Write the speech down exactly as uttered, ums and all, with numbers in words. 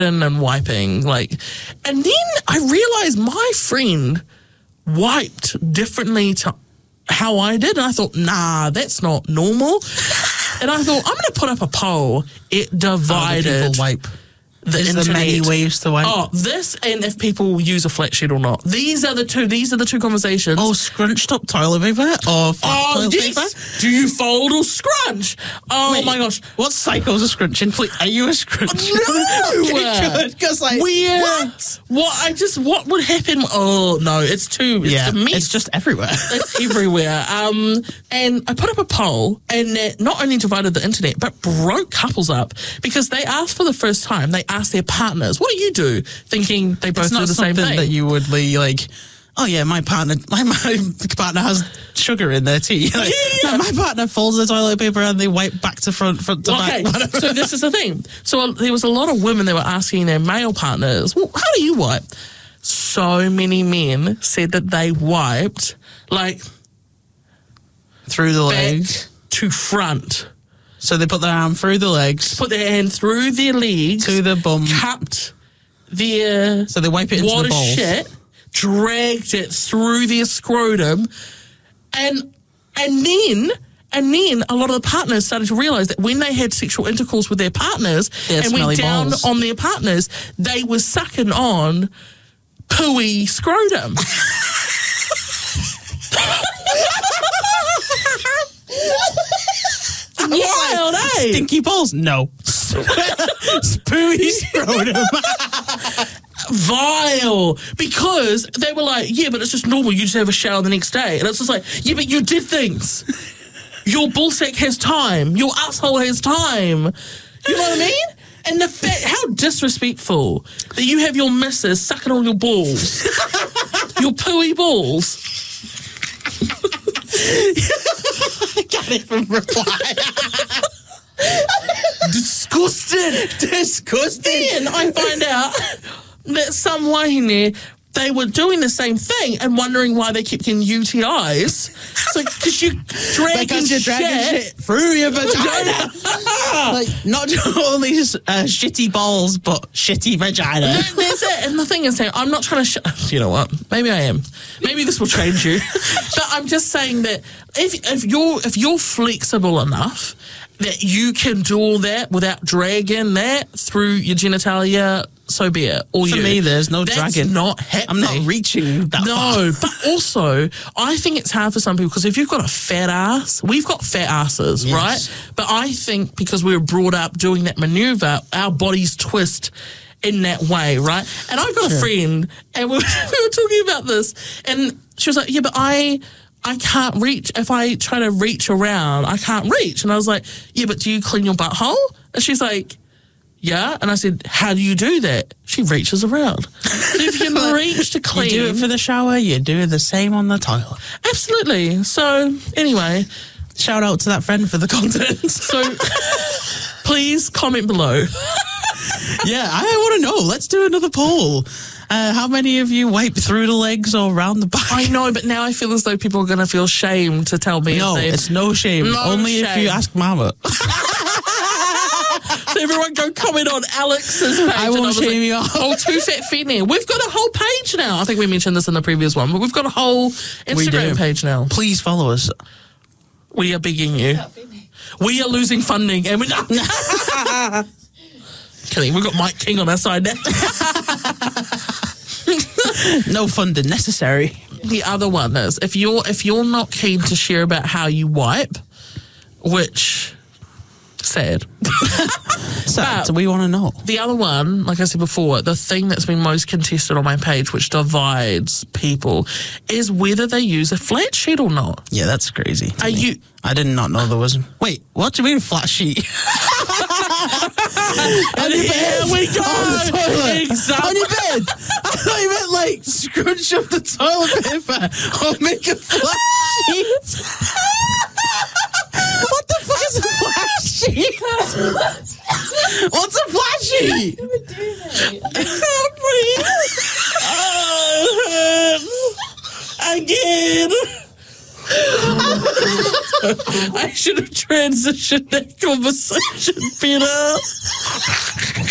and wiping, like, and then I realized my friend wiped differently to how I did, and I thought, nah, that's not normal. And I thought, I'm going to put up a poll. It divided. How do people wipe? The Is internet. there many ways to wipe? Oh, this and if people use a flat sheet or not. These are the two. These are the two conversations. Oh, scrunched up toilet paper or flat Oh, toilet yes. paper? Do you fold or scrunch? Oh Wait, my gosh. What cycles are scrunching? Please, are you a scrunch? No. Okay, good. Because like, Where? what? What? I just. What would happen? Oh no, it's too. It's Yeah, a mess. it's just everywhere. It's everywhere. Um, and I put up a poll, and it not only divided the internet, but broke couples up because they asked for the first time. They asked their partners, "What do you do?" Thinking they both It's do not the same something thing. that you would be like, oh yeah, my partner, my, my partner has sugar in their tea. Like, Yeah. no, my partner folds the toilet paper and they wipe back to front, front to Okay, back. Whatever. so this is the thing. So uh, there was a lot of women that were asking their male partners, well, how do you wipe? So many men said that they wiped like Through the back legs. to front. So they put their arm through the legs Put their hand through their legs, to the bum. cupped their So they wipe it into water the balls. shit, dragged it through their scrotum, and and then and then a lot of the partners started to realise that when they had sexual intercourse with their partners They had and went smelly down balls. on their partners, they were sucking on pooey scrotum. Wild, eh? Stinky balls? No. Spooey scrotum. Vile, because they were like, yeah, but it's just normal. You just have a shower the next day, and it's just like, yeah, but you did things. Your ballsack has time. Your asshole has time. You know what I mean? And the fact, how disrespectful that you have your missus sucking on your balls, your pooey balls. I got it from reply. Disgusting. Disgusting. Then I find out that some in there, they were doing the same thing and wondering why they kept getting U T Is. It's like, because you dragging Because you're dragging shit. shit through your vagina. Like, not only just uh, shitty balls, but shitty vagina. That- That's it. And the thing is, I'm not trying to. Sh- you know what? Maybe I am. Maybe this will change you. But I'm just saying that if if you're if you're flexible enough that you can do all that without dragging that through your genitalia, so be it. Or For you. me, there's no That's dragging. Not happening. I'm not reaching that far. No, but also, I think it's hard for some people because if you've got a fat ass, we've got fat asses, Yes. right? But I think because we were brought up doing that maneuver, our bodies twist in that way, right? And I've got Sure. a friend, and we were, we were talking about this, and she was like, yeah, but I... I can't reach. If I try to reach around, I can't reach. And I was like, yeah, but do you clean your butthole? And she's like, yeah. And I said, how do you do that? She reaches around. So if you can reach to clean. You do it for the shower, you do the same on the toilet. Absolutely. So, anyway, Shout out to that friend for the content. so please comment below. Yeah, I want to know. Let's do another poll. Uh, how many of you wipe through the legs or around the back? I know, but now I feel as though people are going to feel shamed to tell me. No, if they've- it's no shame. No Only if shame. you ask Mama. So everyone go comment on Alex's page. I and won't was shame like, you off. Oh, Too Fat Fitney. We've got a whole page now. I think we mentioned this in the previous one, but we've got a whole Instagram do. page now. Please follow us. We are begging you. We are losing funding, and we're not. Kidding. We've got Mike King on our side now. No funding necessary. The other one is if you're if you're not keen to share about how you wipe, which sad. So, But- so we want to know. The other one, like I said before, the thing that's been most contested on my page, which divides people, is whether they use a flat sheet or not. Yeah, that's crazy. to Are me. you? I did not know there was. Wait, what do you mean flat sheet? And here we go. On the toilet. Exactly. On your bed. I thought you meant like scrunch up the toilet paper or make a flat sheet. What the fuck is a flat sheet? What's a flat sheet? I can't breathe. Oh, it hurts. Again. I should have transitioned that conversation better.